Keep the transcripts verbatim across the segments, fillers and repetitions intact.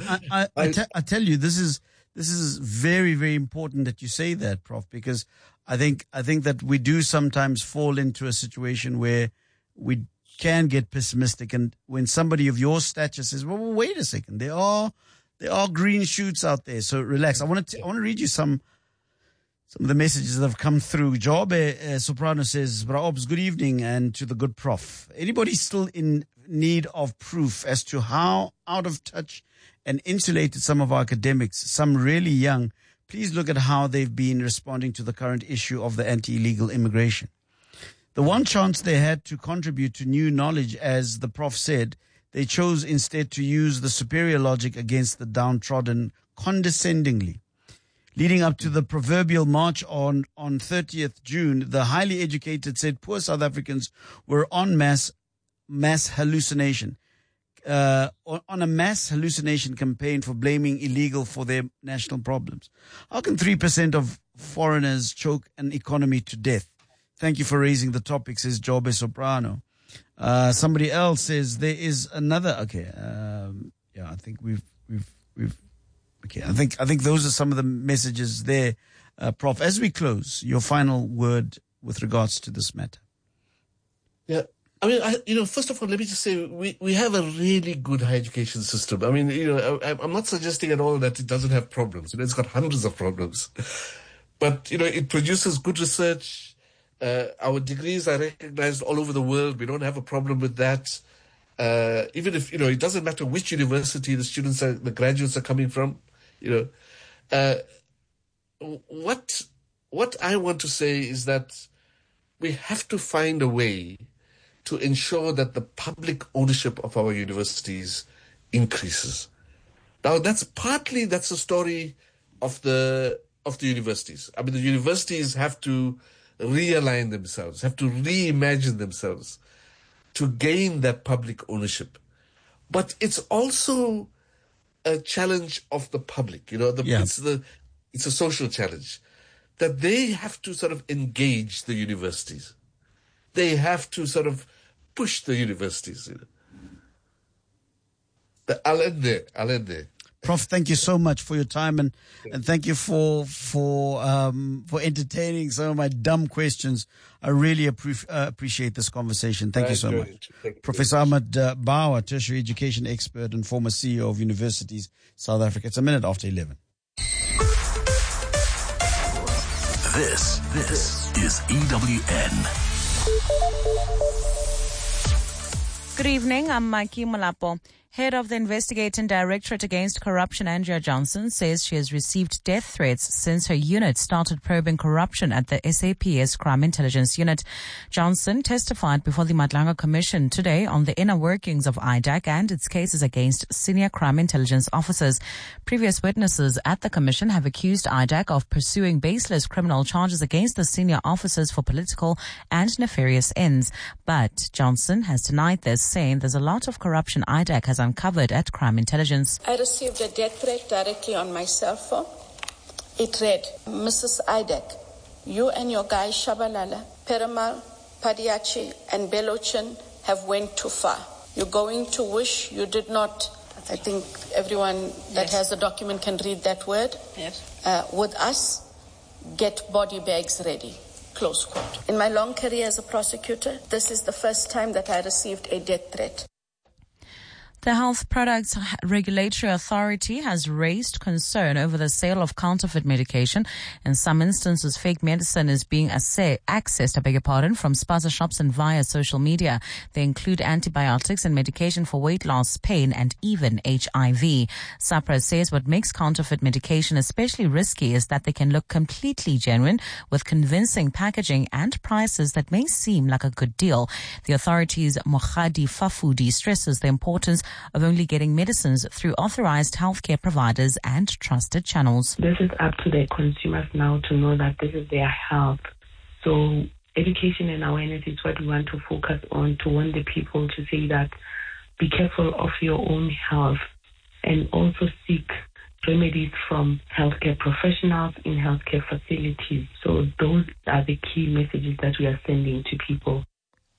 I, I, I, te- I tell you, this is this is very, very important that you say that, Professor, because I think I think that we do sometimes fall into a situation where we can get pessimistic, and when somebody of your stature says, "Well, well wait a second, there are there are green shoots out there, so relax." I want to I want to read you some. Some of the messages that have come through. Jobe uh, Soprano says, Braobs, good evening, and to the good prof. Anybody still in need of proof as to how out of touch and insulated some of our academics, some really young, please look at how they've been responding to the current issue of the anti-illegal immigration. The one chance they had to contribute to new knowledge, as the prof said, they chose instead to use the superior logic against the downtrodden condescendingly. Leading up to the proverbial march on, on thirtieth June, the highly educated said poor South Africans were on mass, mass hallucination, uh, on a mass hallucination campaign for blaming illegal for their national problems. How can three percent of foreigners choke an economy to death? Thank you for raising the topic, says Jobe Soprano. Uh, somebody else says there is another, okay, um, yeah, I think we've, we've, we've, Okay, I think I think those are some of the messages there, uh, Prof. As we close, your final word with regards to this matter. Yeah, I mean, I, you know, first of all, let me just say we, we have a really good higher education system. I mean, you know, I, I'm not suggesting at all that it doesn't have problems. You know, it's got hundreds of problems, but you know, it produces good research. Uh, our degrees are recognized all over the world. We don't have a problem with that. Uh, even if, you know, it doesn't matter which university the students are, the graduates are coming from, you know. Uh, what, what I want to say is that we have to find a way to ensure that the public ownership of our universities increases. Now, that's partly, that's the story of the, of the universities. I mean, the universities have to realign themselves, have to reimagine themselves to gain that public ownership. But it's also a challenge of the public, you know, the, yeah. it's the, it's a social challenge that they have to sort of engage the universities. They have to sort of push the universities. You know. The, I'll end there. I'll end there. Prof, thank you so much for your time, and, and thank you for for um, for entertaining some of my dumb questions. I really appre- uh, appreciate this conversation. Thank I you so much. You. Professor Ahmed uh, Bawa, tertiary education expert and former C E O of Universities South Africa. It's a minute after eleven. This, this is E W N. Good evening, I'm Mikey Molapo. Head of the Investigating Directorate Against Corruption, Andrea Johnson, says she has received death threats since her unit started probing corruption at the S A P S Crime Intelligence Unit. Johnson testified before the Madlanga Commission today on the inner workings of I D A C and its cases against senior crime intelligence officers. Previous witnesses at the commission have accused I D A C of pursuing baseless criminal charges against the senior officers for political and nefarious ends. But Johnson has denied this, saying there's a lot of corruption I D A C has uncovered at Crime Intelligence. I received a death threat directly on my cell phone. It read, Missus I D A C, you and your guy Shabalala, Perumal, Padiachi, and Belochin have went too far. You're going to wish you did not. I think everyone that yes. has the document can read that word. Yes. Uh, with us, get body bags ready. Close quote. In my long career as a prosecutor, this is the first time that I received a death threat. The Health Products Regulatory Authority has raised concern over the sale of counterfeit medication. In some instances, fake medicine is being assay- accessed, I beg your pardon, from spaza shops and via social media. They include antibiotics and medication for weight loss, pain, and even H I V. SAPRA says what makes counterfeit medication especially risky is that they can look completely genuine with convincing packaging and prices that may seem like a good deal. The authority's Mohadi Fafudi stresses the importance of only getting medicines through authorized healthcare providers and trusted channels. This is up to the consumers now to know that this is their health. So education and awareness is what we want to focus on, to warn the people to say that be careful of your own health and also seek remedies from healthcare professionals in healthcare facilities. So those are the key messages that we are sending to people.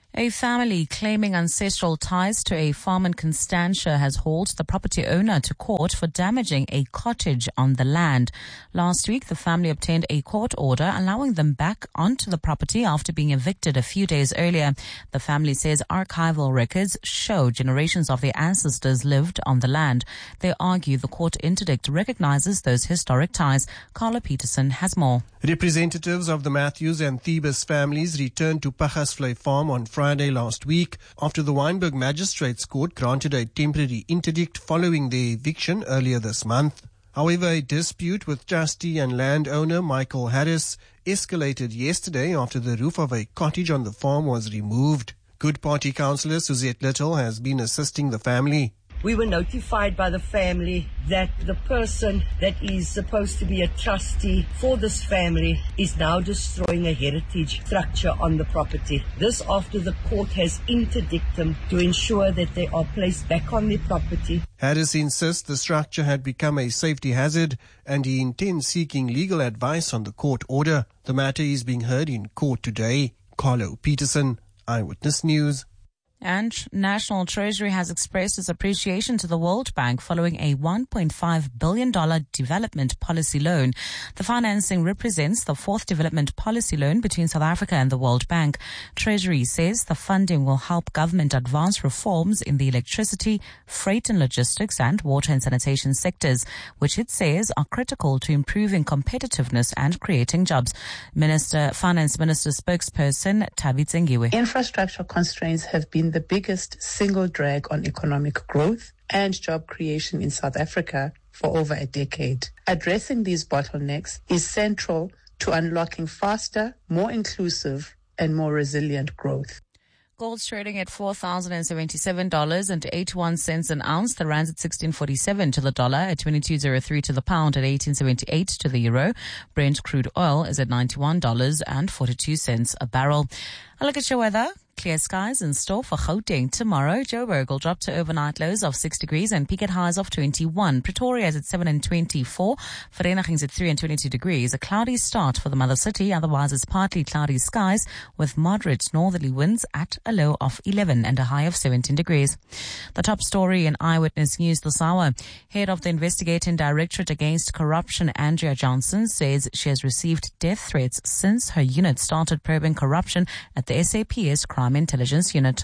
A family claiming ancestral ties to a farm in Constantia has hauled the property owner to court for damaging a cottage on the land. Last week, the family obtained a court order allowing them back onto the property after being evicted a few days earlier. The family says archival records show generations of their ancestors lived on the land. They argue the court interdict recognizes those historic ties. Carla Peterson has more. Representatives of the Matthews and Thebus families returned to Pachasvlei farm on Friday last week after the Wynberg Magistrates Court granted a temporary interdict following their eviction earlier this month. However, a dispute with trustee and landowner Michael Harris escalated yesterday after the roof of a cottage on the farm was removed. Good Party councillor Suzette Little has been assisting the family. We were notified by the family that the person that is supposed to be a trustee for this family is now destroying a heritage structure on the property. This after the court has interdicted them to ensure that they are placed back on their property. Harris insists the structure had become a safety hazard and he intends seeking legal advice on the court order. The matter is being heard in court today. Carlo Peterson, Eyewitness News. And National Treasury has expressed its appreciation to the World Bank following a one point five billion dollars development policy loan. The financing represents the fourth development policy loan between South Africa and the World Bank. Treasury says the funding will help government advance reforms in the electricity, freight and logistics and water and sanitation sectors, which it says are critical to improving competitiveness and creating jobs. Minister, Finance Minister spokesperson Thabi Tsengiwe. Infrastructure constraints have been the biggest single drag on economic growth and job creation in South Africa for over a decade. Addressing these bottlenecks is central to unlocking faster, more inclusive, and more resilient growth. Gold's trading at four thousand seventy-seven dollars and eighty-one cents an ounce. The rand's at sixteen forty-seven to the dollar, at twenty-two oh three to the pound, at eighteen seventy-eight to the euro. Brent crude oil is at ninety-one dollars and forty-two cents a barrel. A look at your weather. Clear skies in store for Gauteng tomorrow. Joburg will drop to overnight lows of six degrees and peak at highs of twenty-one. Pretoria is at seven and twenty-four. Vereeniging is at three and twenty-two degrees. A cloudy start for the mother city. Otherwise, it's partly cloudy skies with moderate northerly winds at a low of eleven and a high of seventeen degrees. The top story in Eyewitness News this hour. Head of the Investigating Directorate Against Corruption, Andrea Johnson, says she has received death threats since her unit started probing corruption at the S A P S Crime Intelligence Unit.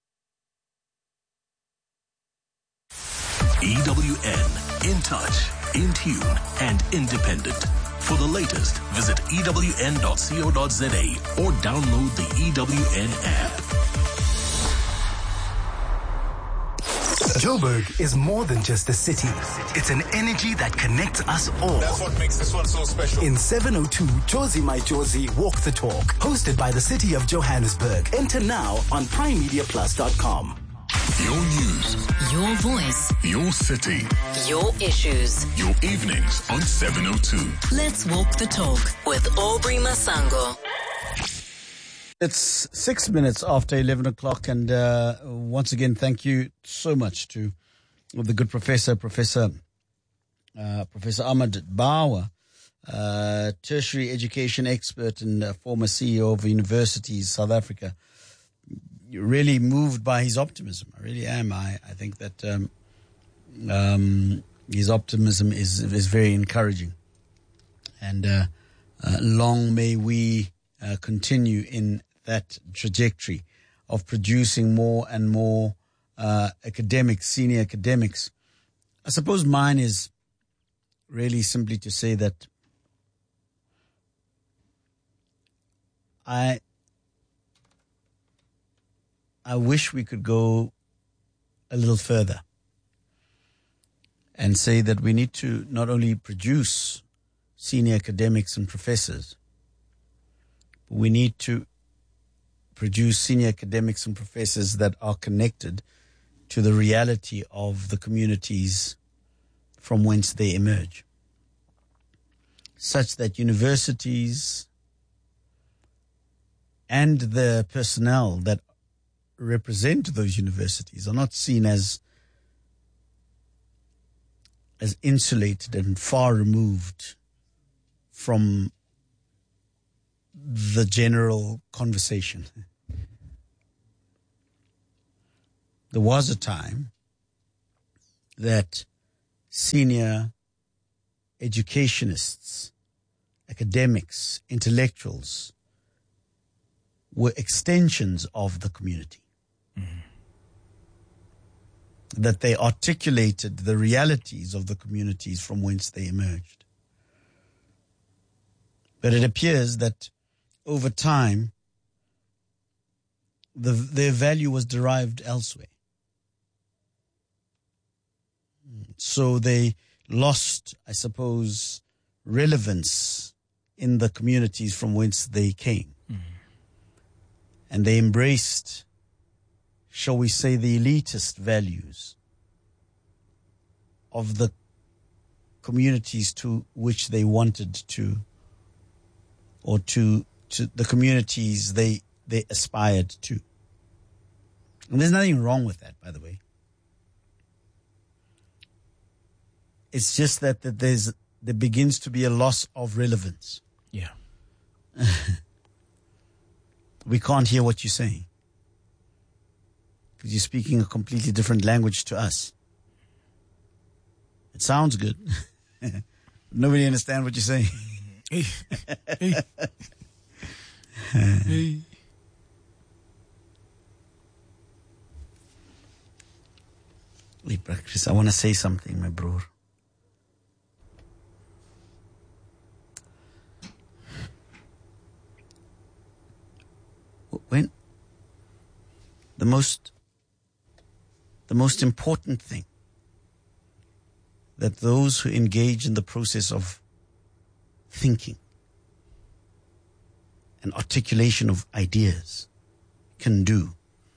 E W N, in touch, in tune, and independent. For the latest, visit E W N dot co dot za or download the E W N app. Joburg is more than just a city. It's an energy that connects us all. That's what makes this one so special. In seven oh two, Josie My Josie Walk the Talk, hosted by the City of Johannesburg. Enter now on prime media plus dot com. Your news. Your voice. Your city. Your issues. Your evenings on seven oh two. Let's walk the talk with Aubrey Masango. It's six minutes after eleven o'clock, and uh, once again, thank you so much to the good professor, Professor uh, Professor Ahmed Bauer, uh, tertiary education expert and uh, former C E O of Universities South Africa. Really moved by his optimism. I really am. I, I think that um, um, his optimism is is very encouraging, and uh, uh, long may we uh, continue in that trajectory of producing more and more uh, academics, senior academics. I suppose mine is really simply to say that I I wish we could go a little further and say that we need to not only produce senior academics and professors, but we need to produce senior academics and professors that are connected to the reality of the communities from whence they emerge, such that universities and the personnel that represent those universities are not seen as as insulated and far removed from the general conversation. there was a time that senior educationists, academics, intellectuals were extensions of the community. Mm-hmm. That they articulated the realities of the communities from whence they emerged. But it appears that over time, the, their value was derived elsewhere. So they lost, I suppose, relevance in the communities from whence they came. Mm-hmm. And they embraced, shall we say, the elitist values of the communities to which they wanted to, or to, to the communities they, they aspired to. And there's nothing wrong with that, by the way. It's just that, that there's, there begins to be a loss of relevance. Yeah. We can't hear what you're saying, because you're speaking a completely different language to us. It sounds good. Nobody understands what you're saying. Hey. Hey. Hey. Wait, Chris, I want to say something, my bro. When the most the most important thing that those who engage in the process of thinking and articulation of ideas can do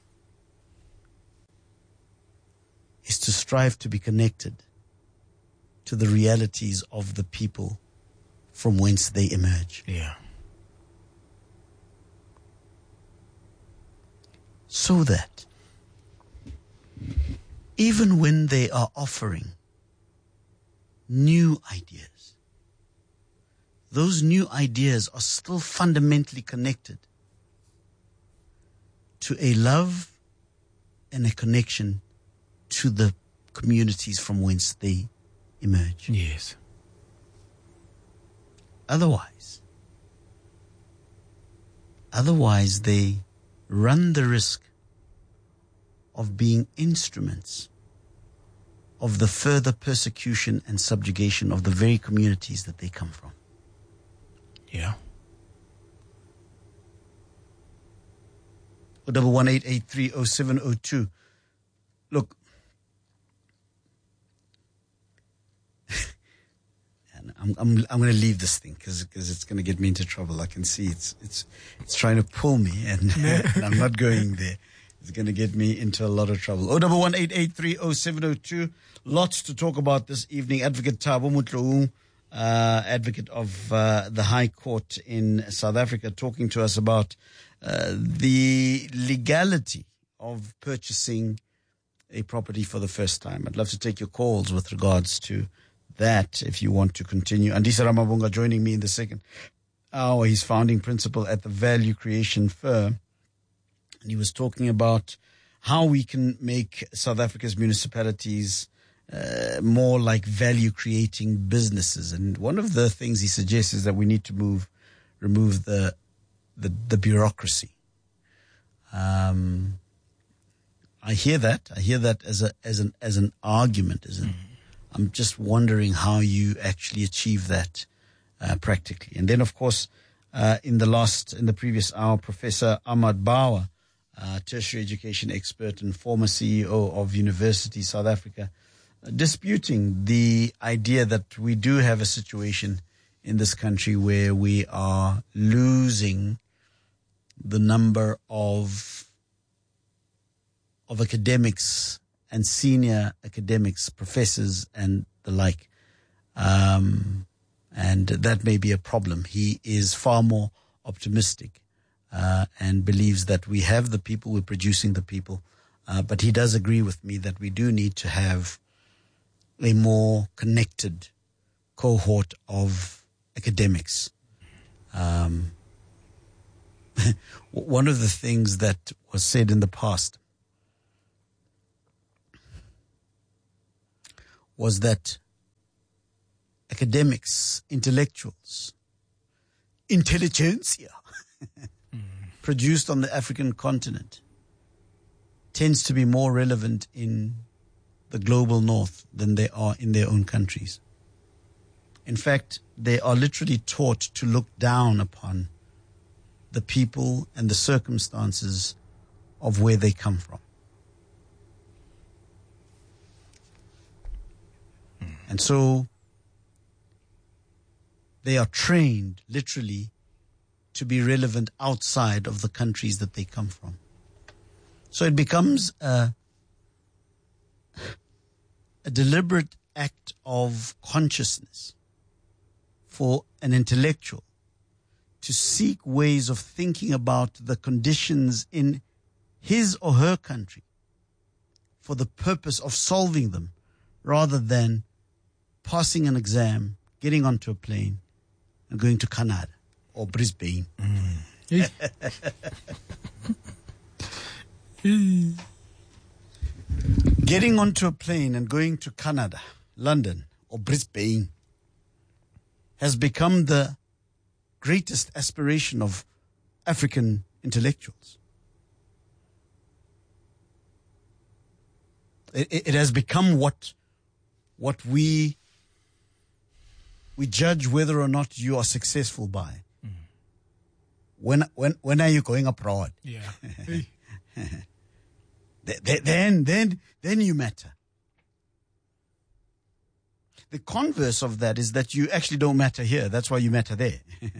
is to strive to be connected to the realities of the people from whence they emerge. Yeah. So that even when they are offering new ideas, those new ideas are still fundamentally connected to a love and a connection to the communities from whence they emerge. Yes. Otherwise, otherwise they run the risk of being instruments of the further persecution and subjugation of the very communities that they come from. Yeah. Double one eight eight three oh seven oh two. Look, and I'm I'm I'm going to leave this thing because because it's going to get me into trouble. I can see it's it's it's trying to pull me, and, and I'm not going there. It's going to get me into a lot of trouble. Oh, double one eight eight three oh seven oh two. Lots to talk about this evening. Advocate Thabo Motlou, uh, advocate of uh, the High Court in South Africa, talking to us about uh, the legality of purchasing a property for the first time. I'd love to take your calls with regards to that if you want to continue. Andisa Ramabunga joining me in the second hour. He's founding principal at the Value Creation Firm. And he was talking about how we can make South Africa's municipalities uh, more like value-creating businesses. And one of the things he suggests is that we need to move, remove the the, the bureaucracy. Um, I hear that. I hear that as a as an as an argument. As an, mm-hmm. I'm just wondering how you actually achieve that uh, practically. And then, of course, uh, in the last in the previous hour, Professor Ahmad Bauer, Uh, tertiary education expert and former C E O of University South Africa, uh, disputing the idea that we do have a situation in this country where we are losing the number of of academics and senior academics, professors and the like. Um, and that may be a problem. He is far more optimistic. Uh, and believes that we have the people, we're producing the people. Uh, but he does agree with me that we do need to have a more connected cohort of academics. Um, one of the things that was said in the past was that academics, intellectuals, intelligentsia mm. produced on the African continent tends to be more relevant in the global north than they are in their own countries. In fact, they are literally taught to look down upon the people and the circumstances of where they come from. Mm. And so they are trained literally to be relevant outside of the countries that they come from. So it becomes a, a deliberate act of consciousness for an intellectual to seek ways of thinking about the conditions in his or her country for the purpose of solving them, rather than passing an exam, getting onto a plane, and going to Canada or Brisbane. Mm. Getting onto a plane and going to Canada, London, or Brisbane has become the greatest aspiration of African intellectuals. It, it, it has become what, what we, we judge whether or not you are successful by. Mm. When, when, when are you going abroad? Yeah. then, then, then you matter. The converse of that is that you actually don't matter here. That's why you matter there. mm.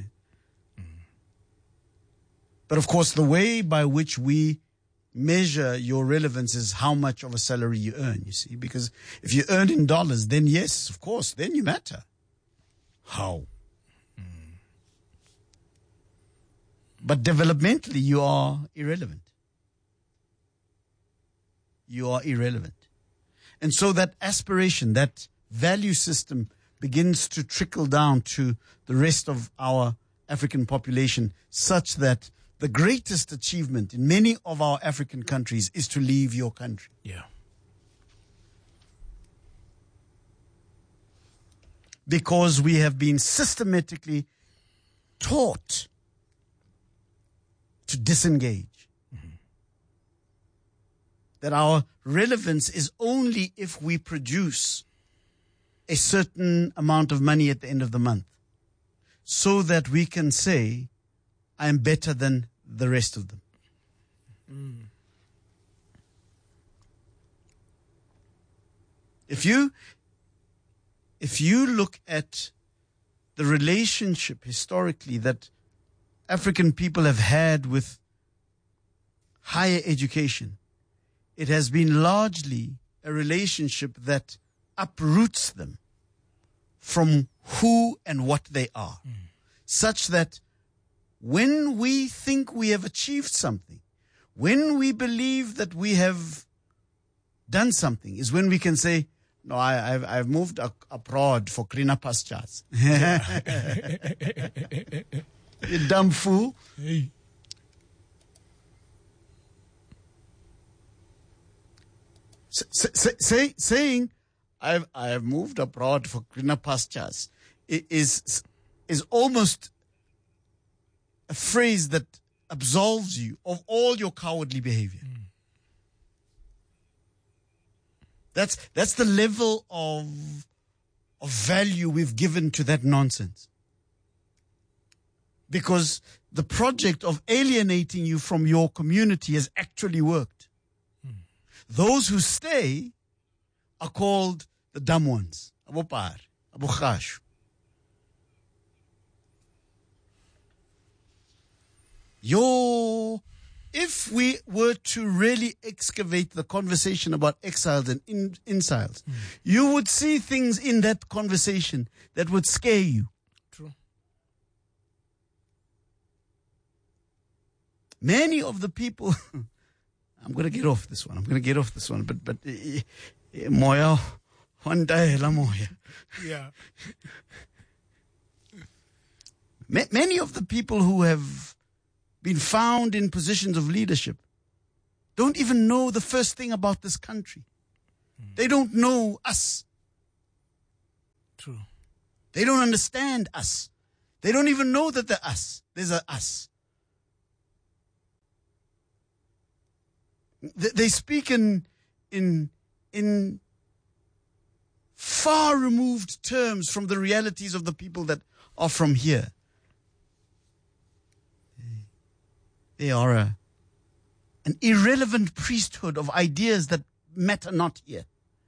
But of course, the way by which we measure your relevance is how much of a salary you earn, you see. Because if you earn in dollars, then yes, of course, then you matter. How? Mm. But developmentally, you are irrelevant. You are irrelevant. And so that aspiration, that value system begins to trickle down to the rest of our African population, such that the greatest achievement in many of our African countries is to leave your country. Yeah. Because we have been systematically taught to disengage. Mm-hmm. That our relevance is only if we produce a certain amount of money at the end of the month, so that we can say, I am better than the rest of them. Mm. If you, if you look at the relationship historically that African people have had with higher education, it has been largely a relationship that uproots them from who and what they are, mm. such that when we think we have achieved something, when we believe that we have done something, is when we can say, no, I, I've, I've moved a, abroad for greener pastures. You dumb fool. Hey. Say, say, saying, I've, I have moved abroad for greener pastures is, is almost a phrase that absolves you of all your cowardly behavior. Mm. That's, that's the level of, of value we've given to that nonsense. Because the project of alienating you from your community has actually worked. Mm. Those who stay are called the dumb ones. Abopar, Abokhashu. Yo, if we were to really excavate the conversation about exiles and in, inciles, mm. you would see things in that conversation that would scare you. True. Many of the people, I'm going to get off this one. I'm going to get off this one. But, but, moya, one day, la moya. Yeah. Many of the people who have been found in positions of leadership don't even know the first thing about this country. Mm. They don't know us. True. They don't understand us. They don't even know that they're us. There's a us. They, they speak in, in, in far removed terms from the realities of the people that are from here. They are a, an irrelevant priesthood of ideas that matter not here.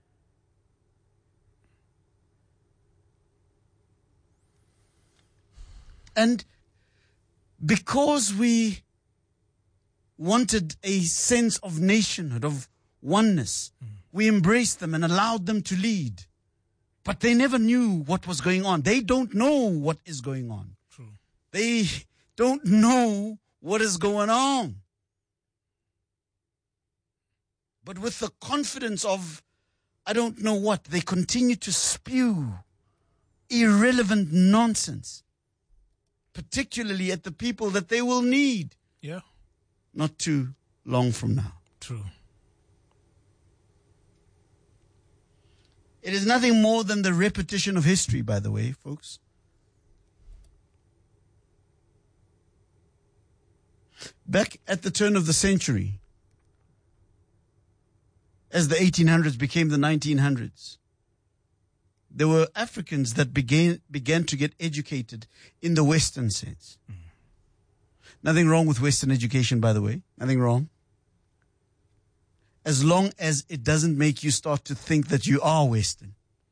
And because we wanted a sense of nationhood, of oneness, mm. we embraced them and allowed them to lead. But they never knew what was going on. They don't know what is going on. True. They don't know what is going on. But with the confidence of, I don't know what, they continue to spew irrelevant nonsense, particularly at the people that they will need. Yeah. Not too long from now. True. It is nothing more than the repetition of history, by the way, folks. Back at the turn of the century, as the eighteen hundreds became the nineteen hundreds, there were Africans that began began to get educated in the Western sense. Mm. Nothing wrong with Western education, by the way. Nothing wrong. As long as it doesn't make you start to think that you are Western.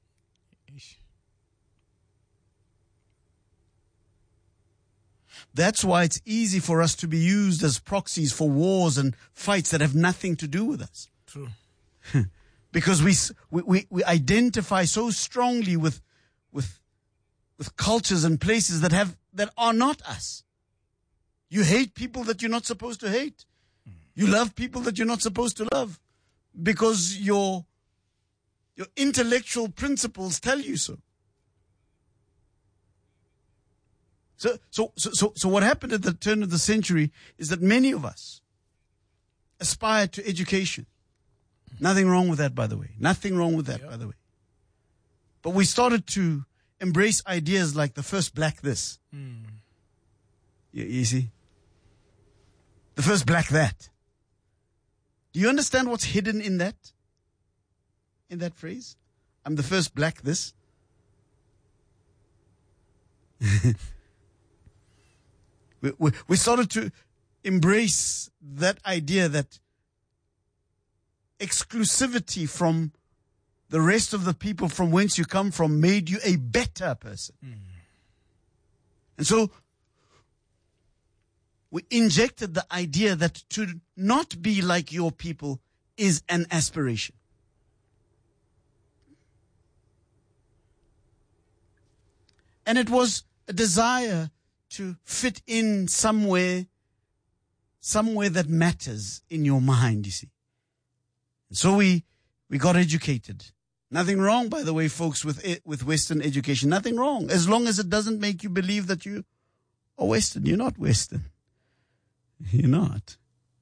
That's why it's easy for us to be used as proxies for wars and fights that have nothing to do with us. True. Because we, we we identify so strongly with with with cultures and places that have that are not us. You hate people that you're not supposed to hate. You love people that you're not supposed to love, because your your intellectual principles tell you so. So so so so so what happened at the turn of the century is that many of us aspired to education. Nothing wrong with that, by the way. Nothing wrong with that, yep. by the way. But we started to embrace ideas like the first black this. Mm. You, you see? The first black that. Do you understand what's hidden in that? In that phrase? I'm the first black this. we, we, we started to embrace that idea that exclusivity from the rest of the people from whence you come from made you a better person. Mm. And so we injected the idea that to not be like your people is an aspiration. And it was a desire to fit in somewhere, somewhere that matters in your mind, you see. So we, we got educated. Nothing wrong, by the way, folks, with it, with Western education. Nothing wrong. As long as it doesn't make you believe that you are Western. You're not Western. You're not.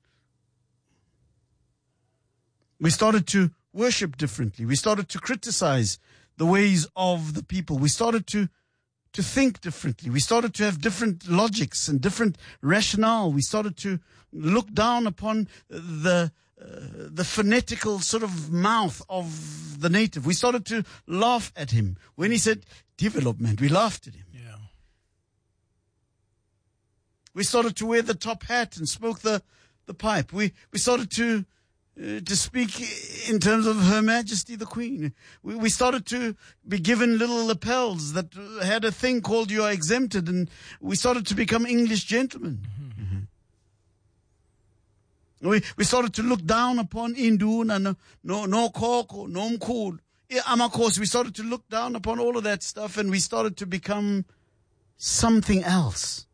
We started to worship differently. We started to criticize the ways of the people. We started to, to think differently. We started to have different logics and different rationale. We started to look down upon the Uh, the phonetical sort of mouth of the native. We started to laugh at him. When he said development, we laughed at him. Yeah. We started to wear the top hat and smoke the, the pipe. We, we started to, uh, to speak in terms of Her Majesty the Queen. We, we started to be given little lapels that had a thing called you are exempted, and we started to become English gentlemen. Mm-hmm. We, we started to look down upon Induna, no, no, no Koko, no Mkud, Amakos. We started to look down upon all of that stuff, and we started to become something else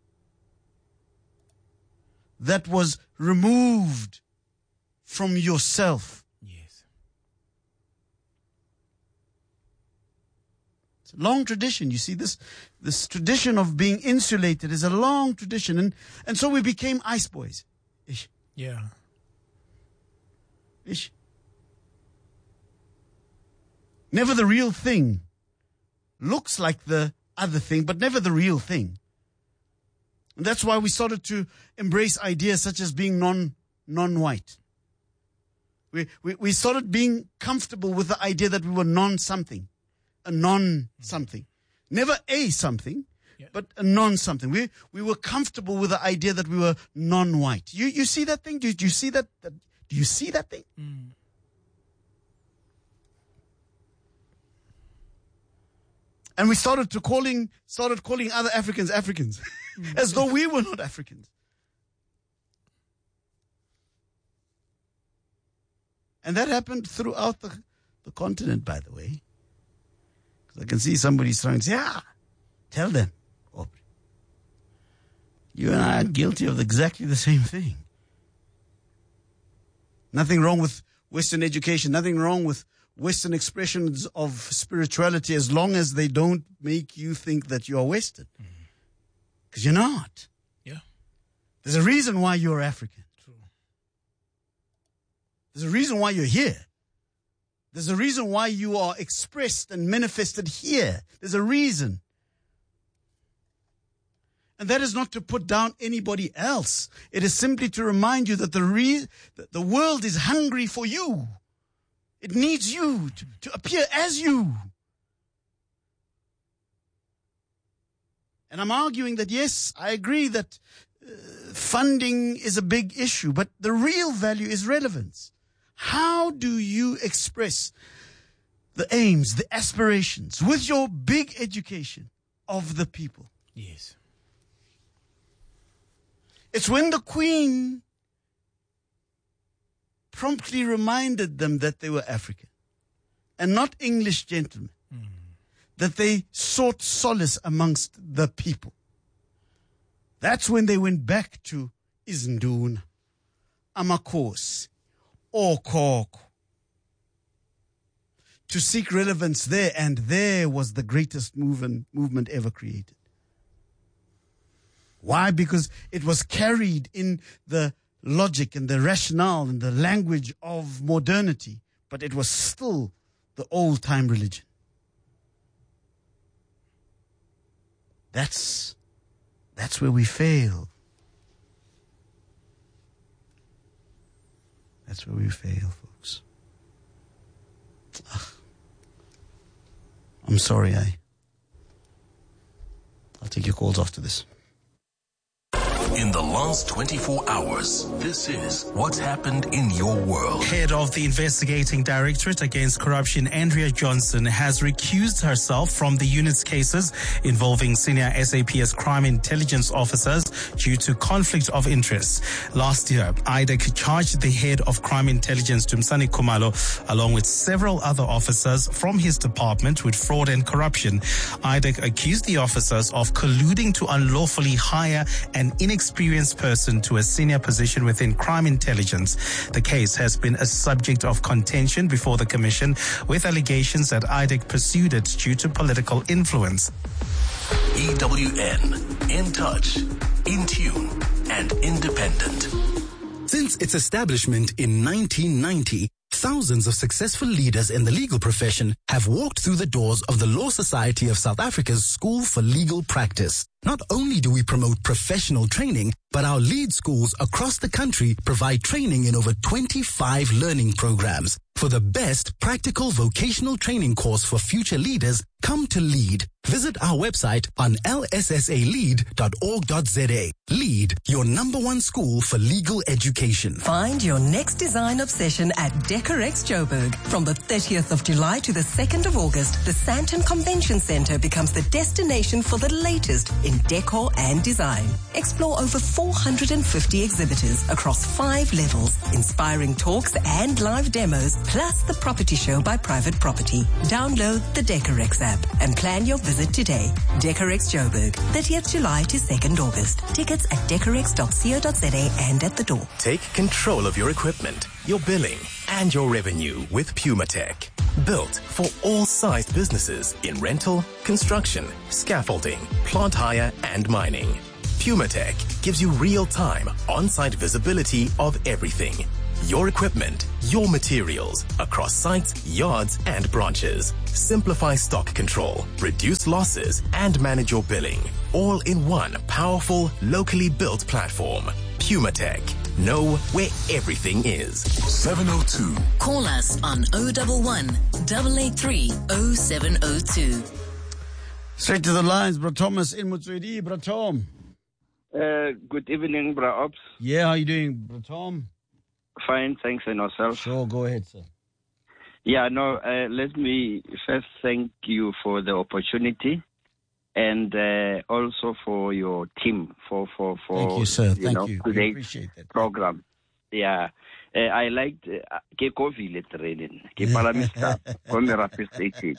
that was removed from yourself. Yes. It's a long tradition. You see, this, this tradition of being insulated is a long tradition. And, and so we became ice boys. Ish. Yeah. Ish. Never the real thing. looks like the other thing, but never the real thing. And that's why we started to embrace ideas such as being non, non-white. We, we, we started being comfortable with the idea that we were non-something, a non-something. Never a something, yeah. but a non-something. We, we were comfortable with the idea that we were non-white. You, you see that thing? Do, do you see that, that? Do you see that thing? Mm. And we started to calling, started calling other Africans Africans, as though we were not Africans. And that happened throughout the, the continent, by the way. Because I can see somebody's trying to say, yeah, tell them, Aubrey. You and I are guilty of exactly the same thing. Nothing wrong with Western education, nothing wrong with Western expressions of spirituality as long as they don't make you think that you are Western. Because you're not. Yeah. There's a reason why you're African. True. There's a reason why you're here. There's a reason why you are expressed and manifested here. There's a reason. And that is not to put down anybody else. It is simply to remind you that the re- that the world is hungry for you. It needs you to, to appear as you. And I'm arguing that, yes, I agree that uh, funding is a big issue, but the real value is relevance. How do you express the aims, the aspirations with your big education of the people? Yes. It's when the Queen promptly reminded them that they were African and not English gentlemen, mm. that they sought solace amongst the people. That's when they went back to Izinduna, Amakhosi, Okhokho, to seek relevance there, and there was the greatest movement, movement ever created. Why? Because it was carried in the logic and the rationale and the language of modernity, but it was still the old-time religion. That's, that's where we fail. That's where we fail, folks. Ugh. I'm sorry, I. I'll take your calls after this. In the last twenty-four hours, this is what's happened in your world. Head of the Investigating Directorate Against Corruption, Andrea Johnson, has recused herself from the unit's cases involving senior S A P S crime intelligence officers due to conflict of interest. Last year, I D E C charged the head of crime intelligence, Dumsani Khumalo, along with several other officers from his department with fraud and corruption. I D E C accused the officers of colluding to unlawfully hire an inexperienced person to a senior position within crime intelligence. The case has been a subject of contention before the commission, with allegations that I D E C pursued it due to political influence. E W N, in touch, in tune, and independent. Since its establishment in nineteen ninety, thousands of successful leaders in the legal profession have walked through the doors of the Law Society of South Africa's School for Legal Practice. Not only do we promote professional training, but our lead schools across the country provide training in over twenty-five learning programs. For the best practical vocational training course for future leaders, come to LEAD. Visit our website on l s s a lead dot org dot z a. LEAD, your number one school for legal education. Find your next design obsession at Decorex Joburg. From the thirtieth of July to the second of August, the Sandton Convention Center becomes the destination for the latest in decor and design. Explore over four hundred fifty exhibitors across five levels, inspiring talks and live demos, plus the property show by Private Property. Download the Decorex app and plan your visit today. Decorex Joburg, thirtieth July to second August. Tickets at decorex dot co dot z a and at the door. Take control of your equipment, your billing, and your revenue with PumaTech. Built for all sized businesses in rental, construction, scaffolding, plant hire, and mining. PumaTech gives you real-time, on-site visibility of everything. your equipment, your materials across sites, yards, and branches. Simplify stock control, reduce losses, and manage your billing. All in one powerful, locally built platform. PumaTech. Know where everything is. seven oh two. Call us on oh one one, eight eight three, oh seven oh two. Straight to the lines, Bro Thomas in Motswedi. Bro Tom. Uh, good evening, Bro Ops. Yeah, how you doing, Bro Tom? Fine, thanks, and yourself? Sure, go ahead, sir. Yeah, no, uh, let me first thank you for the opportunity and uh, also for your team for, for, for Thank you, sir. you Thank know, you. We today's appreciate that. program. Yeah. Uh, I liked ke COVID training. Ke palamista from the rapid state.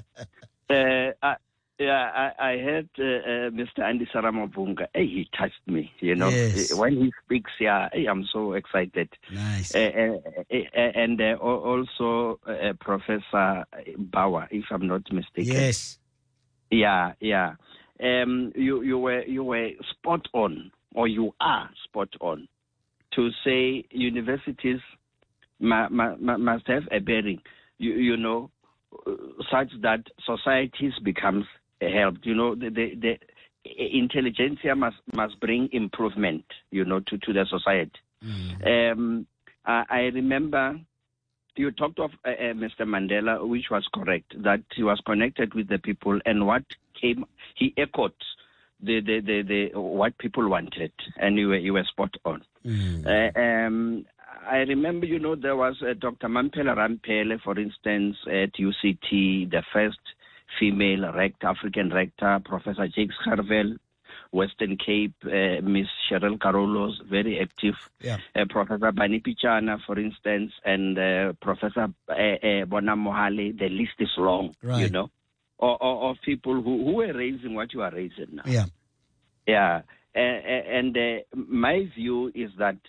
Uh, Yeah, I, I heard uh, uh, Mister Andy Saramabunga. Hey, he touched me, you know. Yes. When he speaks, yeah, hey, I'm so excited. Nice. Uh, uh, uh, and uh, also uh, Professor Bauer, if I'm not mistaken. Yes. Yeah, yeah. Um, you you were you were spot on, or you are spot on, to say universities ma, ma, ma, must have a bearing, you you know, uh, such that societies becomes helped. You know, the, the, the intelligentsia must must bring improvement, you know, to, to the society. Mm. Um, I, I remember you talked of uh, uh, Mister Mandela, which was correct, that he was connected with the people, and what came, he echoed the the, the, the what people wanted, and you were you were spot on. Mm. Uh, um, I remember, you know, there was uh, Doctor Mampela Rampele, for instance, at U C T, the first female rector, African rector, Professor Jakes Carvel, Western Cape, uh, Miss Cheryl Carolos, very active, yeah. uh, Professor Bani Pichana, for instance, and uh, Professor uh, uh, Bonam Mohale. The list is long, right. you know, of, of people who, who are raising what you are raising now. Yeah. Yeah. Uh, and uh, my view is that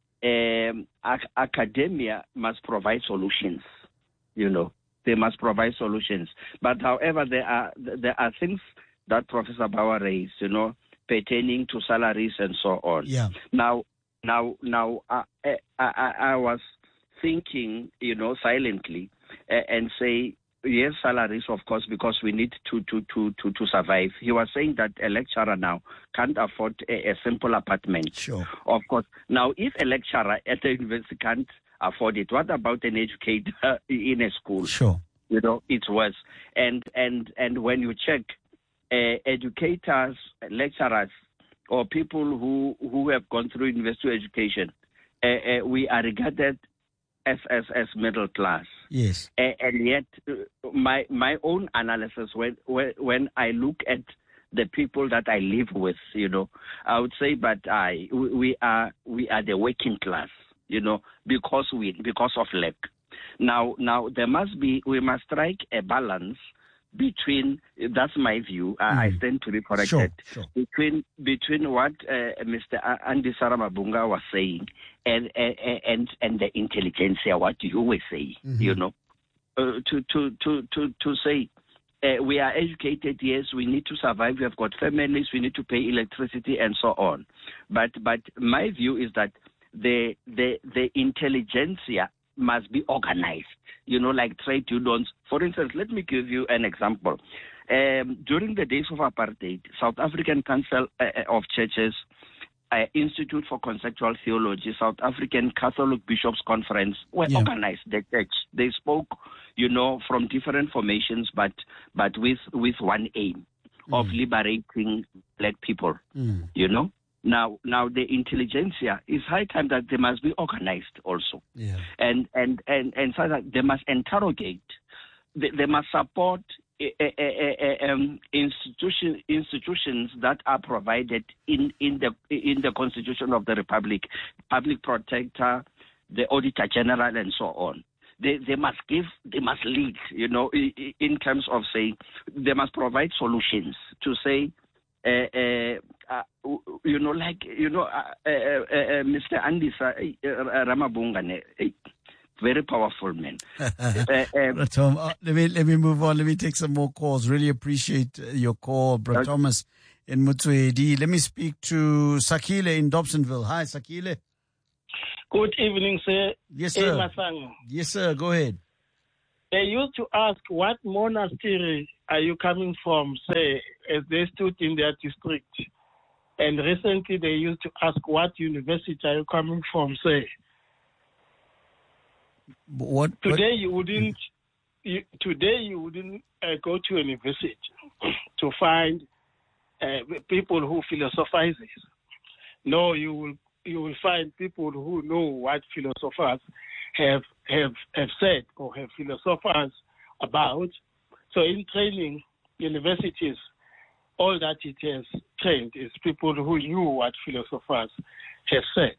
um, ac- academia must provide solutions, you know. They must provide solutions. But however, there are there are things that Professor Bauer raised, you know, pertaining to salaries and so on. Yeah. Now, now, now, uh, I, I, I was thinking, you know, silently uh, and say, yes, salaries, of course, because we need to to, to, to, to survive. He was saying that a lecturer now can't afford a, a simple apartment. Sure. Of course. Now, if a lecturer at the university can't afford it, what about an educator in a school? Sure. You know, it's worse. And and and when you check, uh, educators, lecturers, or people who who have gone through university education, uh, uh, we are regarded as as as middle class. Yes. Uh, and yet, uh, my my own analysis when when when I look at the people that I live with, you know, I would say, but I we are we are the working class. You know, because we because of lack. Now, now there must be we must strike a balance between. That's my view. Mm. I stand to be corrected. Sure, sure. Between between what uh, Mister Andy Saramabunga was saying and and and the intelligentsia, what you were saying. Mm-hmm. You know, uh, to to to to to say. Uh, we are educated, yes, we need to survive, we have got families, we need to pay electricity and so on. But but my view is that the the the intelligentsia must be organized, you know, like trade unions. For instance, let me give you an example. Um, during the days of apartheid, South African Council uh, of Churches, uh, Institute for Conceptual Theology, South African Catholic Bishops Conference were yeah. organized. The church, they spoke, you know, from different formations, but but with with one aim mm. of liberating black people, mm. you know. Now, now the intelligentsia is high time that they must be organized also, yeah. and and and and so that they must interrogate, they, they must support a, a, a, a, um, institution institutions that are provided in in the in the Constitution of the Republic, Public Protector, the Auditor General, and so on. They they must give, they must lead, you know, in terms of saying they must provide solutions to say. Uh, uh, uh, you know, like, you know, uh, uh, uh, uh, Mister Andy uh, Ramabunga, uh, very powerful man. uh, uh, Tom, uh, let me let me move on. Let me take some more calls. Really appreciate your call, Bro okay. Thomas in Motswedi. Let me speak to Sakile in Dobsonville. Hi, Sakile. Good evening, sir. Yes, sir. Hey, Masango. Yes, sir. Go ahead. They used to ask, what monastery are you coming from, say, as they stood in their district? And recently they used to ask, what university are you coming from, say? What? Today you wouldn't, you, today you wouldn't uh, go to a university to find uh, people who philosophize. No, you will you will find people who know what philosophers have have have said or have philosophers about. So in training, universities, all that it has trained is people who knew what philosophers have said.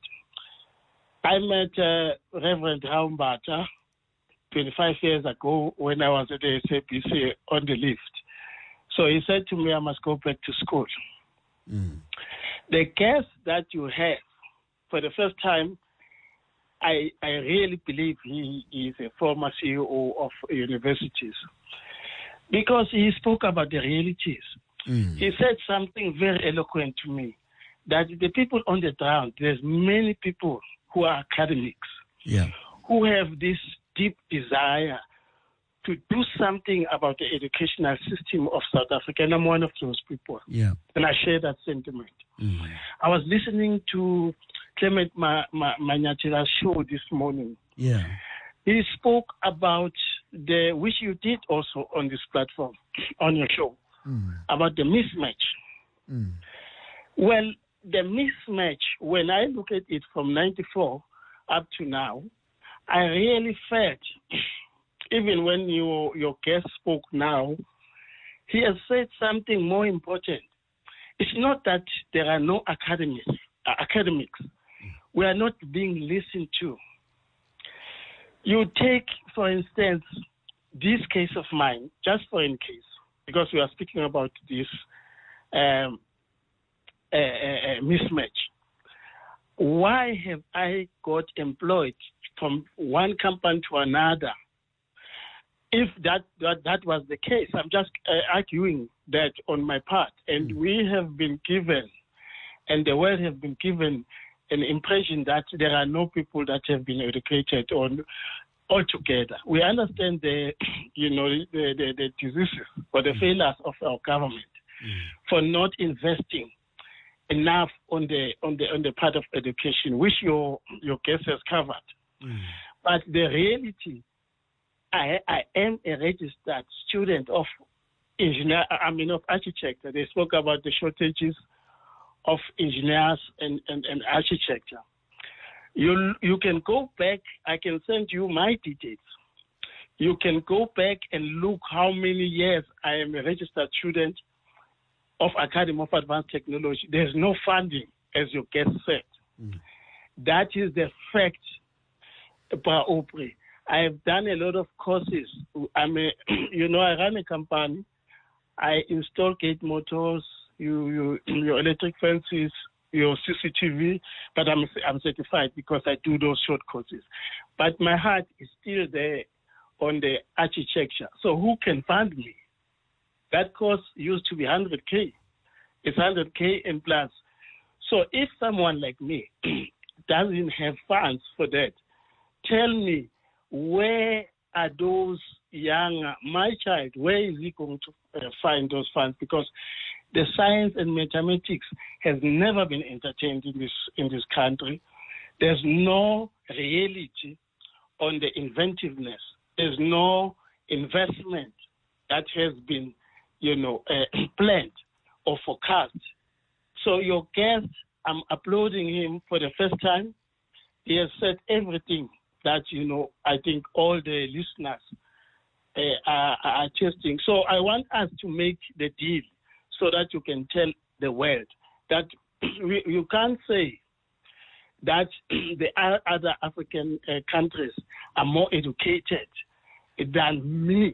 I met uh, Reverend Haumbata twenty-five years ago when I was at the S A P C on the lift. So he said to me, I must go back to school. Mm. The guest that you have, for the first time, I, I really believe he is a former C E O of universities because he spoke about the realities. Mm. He said something very eloquent to me, that the people on the ground, there's many people who are academics, yeah, who have this deep desire to do something about the educational system of South Africa, and I'm one of those people. Yeah. And I share that sentiment. Mm. I was listening to Clement Manyatila's show this morning. Yeah. He spoke about the, which you did also on this platform, on your show, mm. about the mismatch. Mm. Well, the mismatch, when I look at it from ninety-four up to now, I really felt, even when you, your guest spoke now, he has said something more important. It's not that there are no academics. Uh, academics. We are not being listened to. You take, for instance, this case of mine, just for in case, because we are speaking about this um, uh, uh, mismatch. Why have I got employed from one company to another? If that, that, that was the case, I'm just uh, arguing that on my part. And mm. we have been given, and the world has been given an impression that there are no people that have been educated on altogether. We understand the, you know, the, the, the diseases or the mm. failures of our government mm. for not investing enough on the on the on the part of education, which your your guest has covered. Mm. But the reality, I I am a registered student of engineer. I mean of architecture. They spoke about the shortages of engineers and, and, and architecture. You you can go back. I can send you my details. You can go back and look how many years I am a registered student of Academy of Advanced Technology. There's no funding, as your guest said. Mm. That is the fact about Opry. I have done a lot of courses. I'm a, you know, I run a company. I install gate motors, you, you, your electric fences, your C C T V, but I'm I'm certified because I do those short courses. But my heart is still there on the architecture. So who can fund me? That course used to be one hundred K. It's one hundred K and plus. So if someone like me doesn't have funds for that, tell me, where are those young, my child, where is he going to uh, find those funds? Because the science and mathematics has never been entertained in this in this country. There's no reality on the inventiveness. There's no investment that has been, you know, uh, planned or forecast. So your guest, I'm applauding him for the first time. He has said everything that, you know, I think all the listeners uh, are, are testing. So I want us to make the deal so that you can tell the world that we, you can't say that the other African uh, countries are more educated than me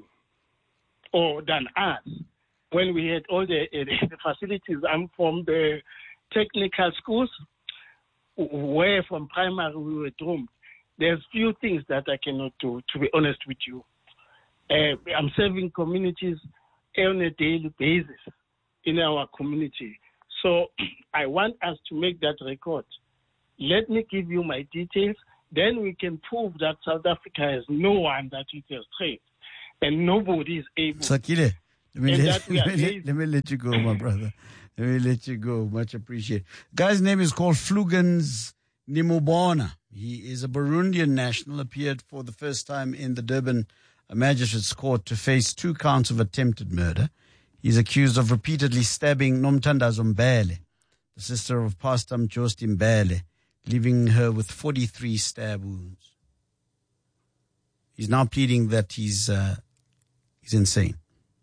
or than us. When we had all the, uh, the facilities, I'm from the technical schools, where from primary we were doomed. There's few things that I cannot do, to be honest with you. Uh, I'm serving communities on a daily basis in our community. So I want us to make that record Let me give you my details. Then we can prove that South Africa has no one that it has traced. And nobody is able. Sakile, let me, And let, that we are let, me, lazy. let me let you go, my brother. Let me let you go. Much appreciated. Guy's name is called Flugans Nimubona. He is a Burundian national, appeared for the first time in the Durban Magistrates Court to face two counts of attempted murder. He's accused of repeatedly stabbing Nomthandazo Mbele, the sister of Pastor Mjosti Mbele, leaving her with forty-three stab wounds. He's now pleading that he's uh, he's insane.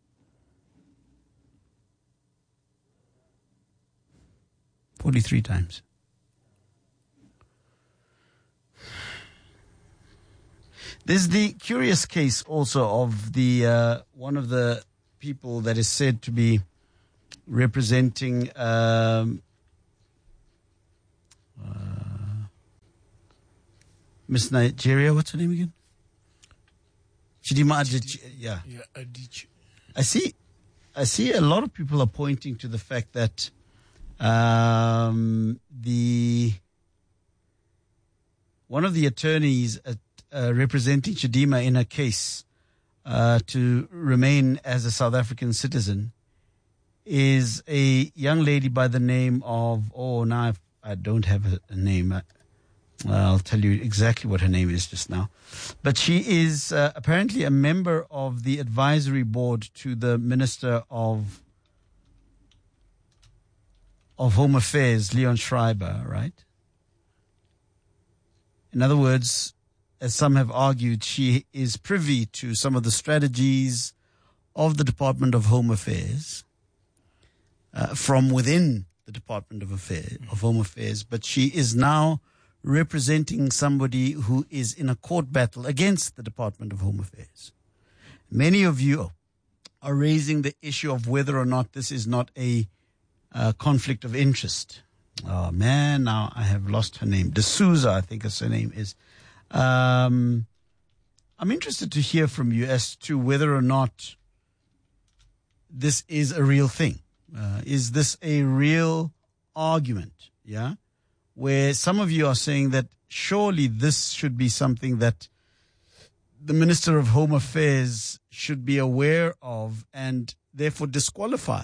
forty-three times. There's the curious case also of the uh, one of the people that is said to be representing um, uh, Miss Nigeria. What's her name again? Chidima Adichie. Yeah. Yeah, Adichie. I see. I see a lot of people are pointing to the fact that um, the one of the attorneys at, uh, representing Chidima in her case uh, to remain as a South African citizen is a young lady by the name of, oh, now I've, I don't have a, a name. I, I'll tell you exactly what her name is just now. But she is uh, apparently a member of the advisory board to the Minister of of Home Affairs, Leon Schreiber, right? In other words, as some have argued, she is privy to some of the strategies of the Department of Home Affairs uh, from within the Department of Affairs, of Home Affairs, but she is now representing somebody who is in a court battle against the Department of Home Affairs. Many of you are raising the issue of whether or not this is not a uh, conflict of interest. Oh man, now I have lost her name. D'Souza, I think her name is. Um, I'm interested to hear from you as to whether or not this is a real thing. Uh, is this a real argument? Yeah. Where some of you are saying that surely this should be something that the Minister of Home Affairs should be aware of and therefore disqualify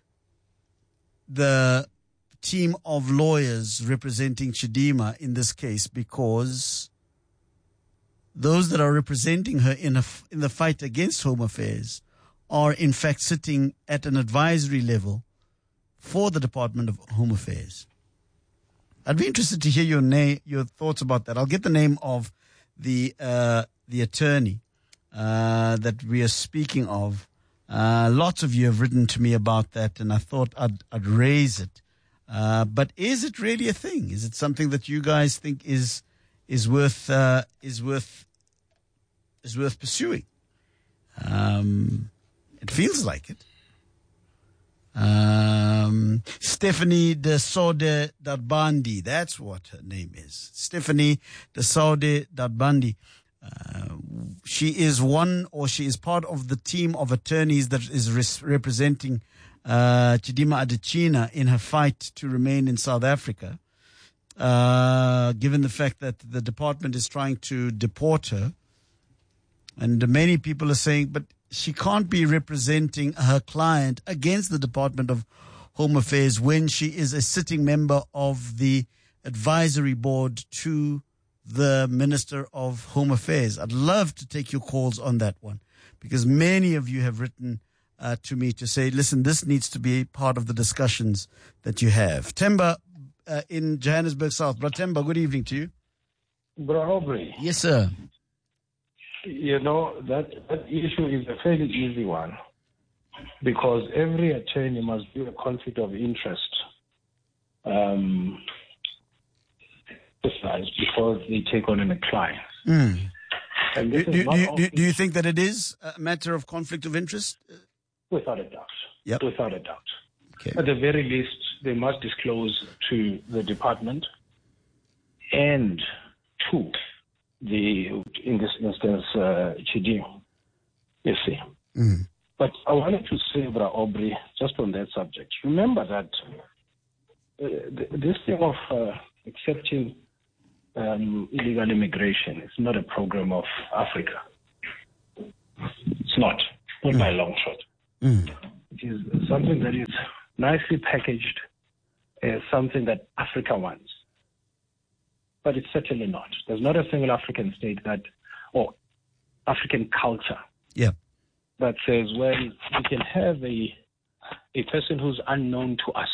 the team of lawyers representing Chidima in this case, because those that are representing her in a, in the fight against Home Affairs are in fact sitting at an advisory level for the Department of Home Affairs. I'd be interested to hear your name, your thoughts about that. I'll get the name of the uh, the attorney uh, that we are speaking of. Uh, lots of you have written to me about that, and I thought I'd, I'd raise it. Uh, but is it really a thing? Is it something that you guys think is is worth uh, is worth is worth pursuing? Um, it feels like it. Um, Stephanie de Sode Dadbandi, that's what her name is. Stephanie de Sode Dadbandi. Uh, she is one, or she is part of the team of attorneys that is res- representing uh, Chidima Adichie in her fight to remain in South Africa. Uh, given the fact that the department is trying to deport her, and many people are saying, but she can't be representing her client against the Department of Home Affairs when she is a sitting member of the advisory board to the Minister of Home Affairs. I'd love to take your calls on that one, because many of you have written uh, to me to say, listen, this needs to be part of the discussions that you have. Temba uh, in Johannesburg South. Bro Temba, good evening to you. Bro Aubrey. Yes, sir. You know, that, that issue is a fairly easy one, because every attorney must do a conflict of interest um, before they take on a client. Mm. And Do, this do, is not do, do, only- do you think that it is a matter of conflict of interest? Without a doubt. Yep. Without a doubt. Okay. At the very least, they must disclose to the department and to the, in this instance, uh, Chidima, you see. Mm. But I wanted to say, Bra Aubrey, just on that subject, remember that uh, th- this thing of uh, accepting um, illegal immigration is not a program of Africa. It's not, not Mm. by a long shot. Mm. It is something that is nicely packaged as something that Africa wants. But it's certainly not. There's not a single African state that, or African culture, yeah, that says, well, we can have a a person who's unknown to us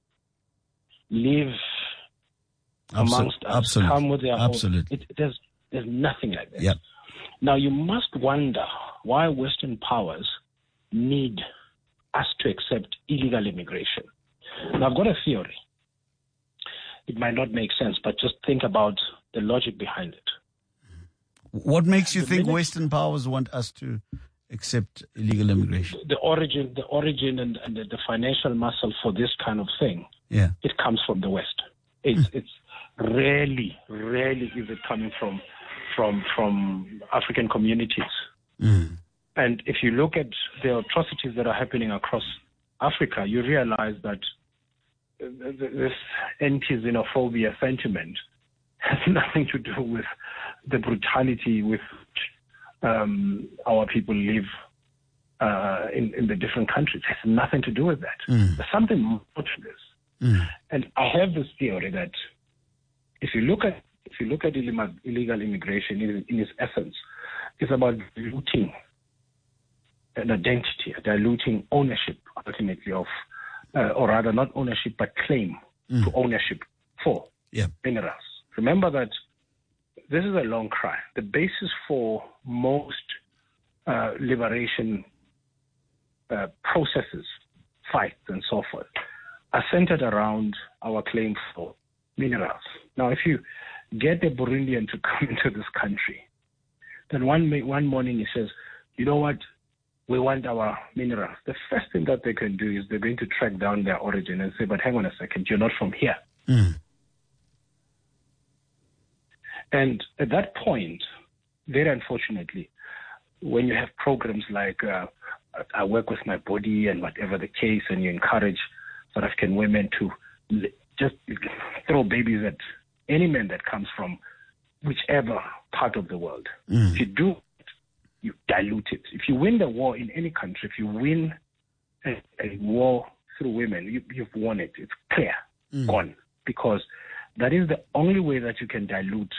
live Absol- amongst us, absolutely. come with their Absolutely. own. It, there's there's nothing like that. Yeah. Now you must wonder why Western powers need us to accept illegal immigration. Now I've got a theory. It might not make sense, but just think about the logic behind it. What makes you The think minute- Western powers want us to accept illegal immigration? The origin, the origin, and, and the, the financial muscle for this kind of thing, Yeah. it comes from the West. It's it's rarely, rarely is it coming from from from African communities. Mm. And if you look at the atrocities that are happening across Africa, you realize that th- th- this anti-xenophobia sentiment has nothing to do with the brutality with which um, our people live uh, in, in the different countries. It has nothing to do with that. Mm. There's something more to this. Mm. And I have this theory that if you look at if you look at illegal illegal immigration in, in its essence, it's about diluting an identity, diluting ownership ultimately of, uh, or rather not ownership but claim Mm. to ownership for Yeah. minerals. Remember that this is a long cry. The basis for most uh, liberation uh, processes, fights, and so forth are centered around our claim for minerals. Now, if you get a Burundian to come into this country, then one ma- one morning he says, you know what, we want our minerals. The first thing that they can do is they're going to track down their origin and say, but hang on a second, you're not from here. Mm. And at that point, very unfortunately, when you have programs like uh, I Work With My Body and whatever the case, and you encourage South African women to l- just throw babies at any man that comes from whichever part of the world. Mm. If you do it, you dilute it. If you win the war in any country, if you win a, a war through women, you, you've won it. It's clear, Mm. gone. Because that is the only way that you can dilute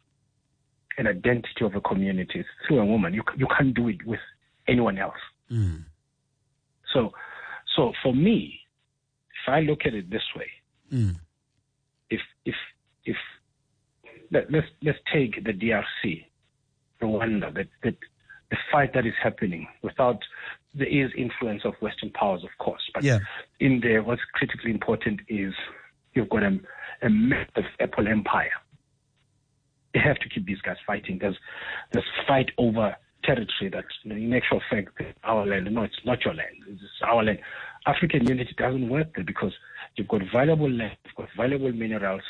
an identity of a community is through a woman. You you can't do it with anyone else. Mm. So, so for me, if I look at it this way, Mm. if if if let, let's let's take the D R C, Rwanda, that that the fight that is happening without there is influence of Western powers, of course, but Yeah. in there, what's critically important is you've got a, a massive Apple empire. They have to keep these guys fighting. There's there's fight over territory that, in actual fact, is our land. No, it's not your land. It's our land. African unity doesn't work there because you've got valuable land, you've got valuable minerals.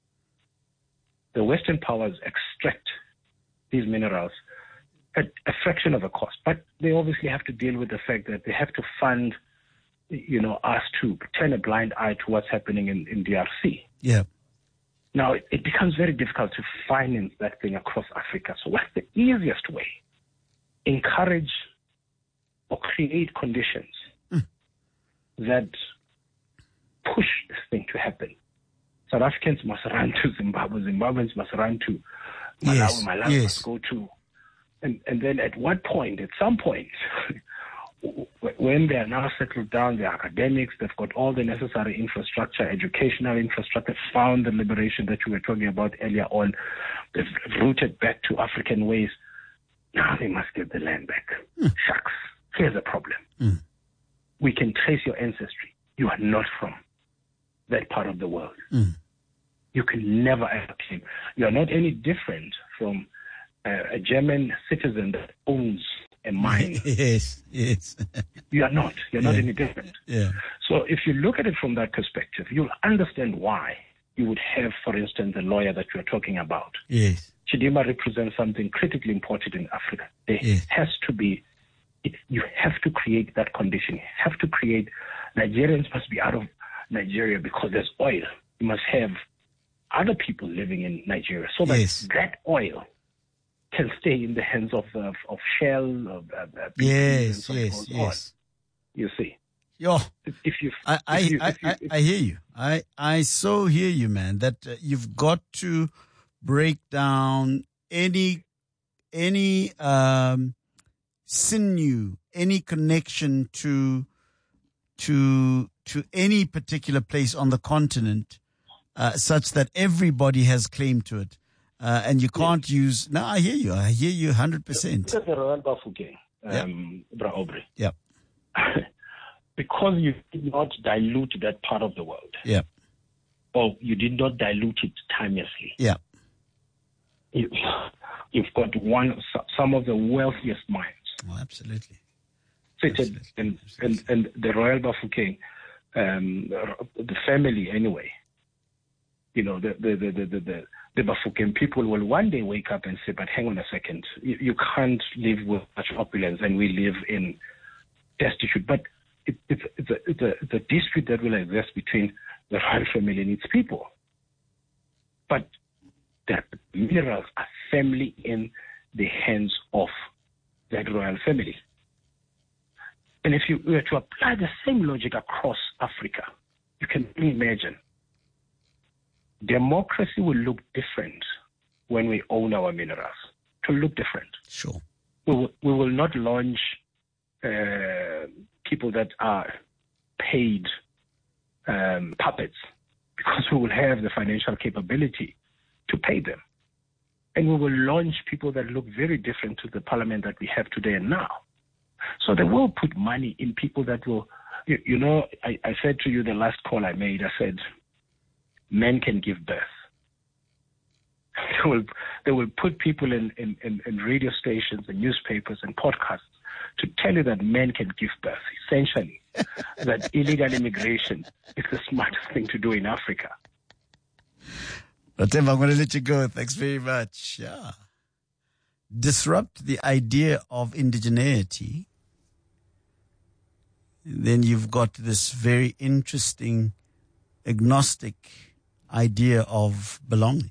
The Western powers extract these minerals at a fraction of a cost, but they obviously have to deal with the fact that they have to fund, you know, us to turn a blind eye to what's happening in, in D R C. Yeah. Now, it, it becomes very difficult to finance that thing across Africa. So what's the easiest way? Encourage or create conditions Mm. that push this thing to happen. South Africans must run to Zimbabwe. Zimbabweans must run to Malawi. Yes, Malawi yes. must go to... And, and then at what point, at some point, when they are now settled down, they're academics, they've got all the necessary infrastructure, educational infrastructure, found the liberation that you were talking about earlier on, they've rooted back to African ways. Now they must get the land back. Mm. Shucks. Here's the problem. Mm. We can trace your ancestry. You are not from that part of the world. Mm. You can never ever claim. You are not any different from uh, a German citizen that owns a mine. Yes, yes. You are not. You're not Yeah. any different. Yeah. So if you look at it from that perspective, you'll understand why you would have, for instance, the lawyer that you're talking about. Yes. Chidima represents something critically important in Africa. There Yes. has to be, it, you have to create that condition. You have to create, Nigerians must be out of Nigeria because there's oil. You must have other people living in Nigeria, so that Yes. that oil can stay in the hands of uh, of Shell, of uh, uh, B P, Yes, and so yes, forth. yes. You see, Yo, if you, I, I, if you, I, if you, I, I hear you. I, I so hear you, man, that uh, you've got to break down any, any, um, sinew, any connection to, to, to any particular place on the continent, uh, such that everybody has claim to it. Uh, and you can't use, no, I hear you. I hear you one hundred percent. Look at the Royal Bafokeng, um, Bra Aubrey. Yeah. Because you did not dilute that part of the world. Yeah. Or you did not dilute it timelessly. Yeah. You, you've got one, some of the wealthiest minds. Oh, absolutely. Seated in, in, in the Royal Bafokeng, um, the family anyway. You know, the, the, the, the, the, the, the Bafokeng people will one day wake up and say, but hang on a second, you, you can't live with such opulence and we live in destitute. But it, it's, it's, a, it's, a, it's a dispute that will exist between the royal family and its people. But the minerals are firmly in the hands of that royal family. And if you were to apply the same logic across Africa, you can imagine democracy will look different when we own our minerals. It will look different. Sure. We will, we will not launch uh, people that are paid um, puppets, because we will have the financial capability to pay them. And we will launch people that look very different to the parliament that we have today and now. So they will put money in people that will, you, you know, I, I said to you the last call I made, I said, men can give birth. They will, they will put people in, in, in, in radio stations and newspapers and podcasts to tell you that men can give birth, essentially, that illegal immigration is the smartest thing to do in Africa. But Tim, I'm going to let you go. Thanks very much. Yeah. Disrupt the idea of indigeneity. Then you've got this very interesting agnostic idea of belonging.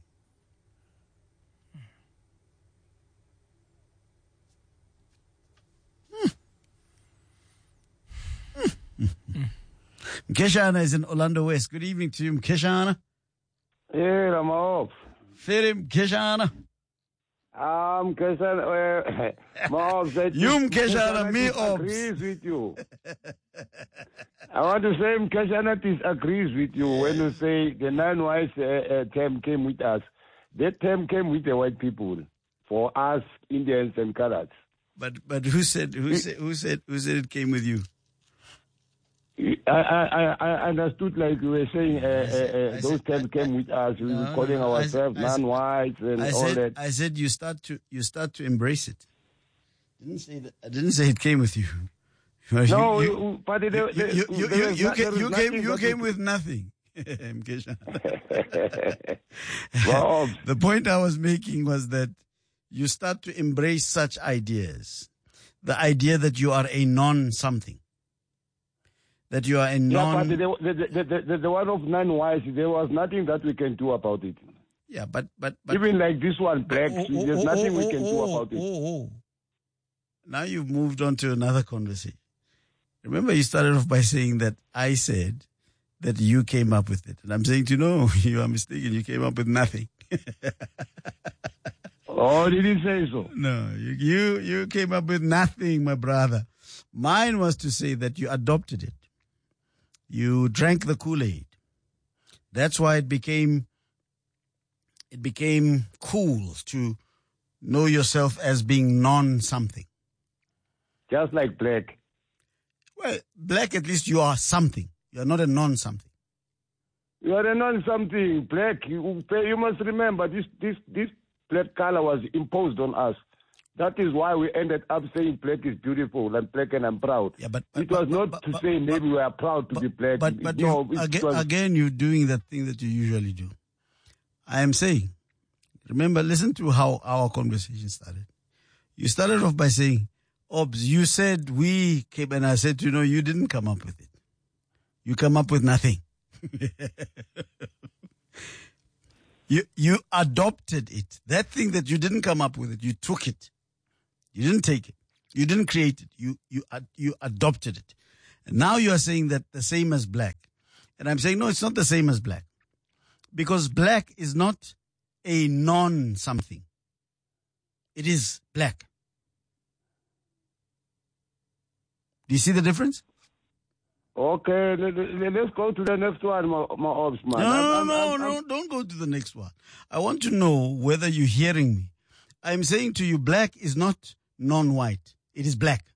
Mkeshana is in Orlando West. Good evening to you, Mkeshana. Yeah, I'm off. Firim Mkeshana. I'm Mkeshana. Uh, you Mkeshana, me agrees with you. I want to say Mkeshana disagrees with you when you say the non-white uh, uh, term came with us. That term came with the white people for us Indians and Karats. But but who said who said who said who said it came with you? I, I, I understood like you were saying uh, uh, uh, those said, terms came with us. We no, were calling no, ourselves I, I non-whites and I all said, that. I said you start to you start to embrace it. I didn't say that. I didn't say it came with you. No, you, you, but the, you, the, you, you, you, you, not, came, you came you came it. with nothing. The point I was making was that you start to embrace such ideas. The idea that you are a non-something. That you are a non... Yeah, but the, the, the, the, the one of non-whites, there was nothing that we can do about it. Yeah, but... but, but even like this one, black, oh, oh, there's oh, nothing oh, we can oh, do oh, about it. Oh, oh. Now you've moved on to another conversation. Remember you started off by saying that I said that you came up with it. And I'm saying to you, no, you are mistaken. You came up with nothing. Oh, did he say so? No, you, you, you came up with nothing, my brother. Mine was to say that you adopted it. You drank the Kool-Aid. That's why it became, it became cool to know yourself as being non-something. Just like black. Well, black, at least you are something. You are not a non-something. You are a non-something. Black, you, you must remember this, this, this black color was imposed on us. That is why we ended up saying black is beautiful and black and I'm proud. Yeah, but, but it was but, not but, to but, say but, maybe we are proud to but, be black. But, but no, you, again, was, again, you're doing that thing that you usually do. I am saying, remember, listen to how our conversation started. You started off by saying, Obs, you said we came, and I said, you know, you didn't come up with it. You come up with nothing. You you adopted it. That thing that you didn't come up with it, you took it. You didn't take it. You didn't create it. You you you adopted it. And now you are saying that the same as black. And I'm saying, no, it's not the same as black. Because black is not a non-something. It is black. Do you see the difference? Okay, let, let's go to the next one, my, my ops, man. No, no, I'm, no, I'm, no, I'm, don't go to the next one. I want to know whether you're hearing me. I'm saying to you, black is not non-white. It is black.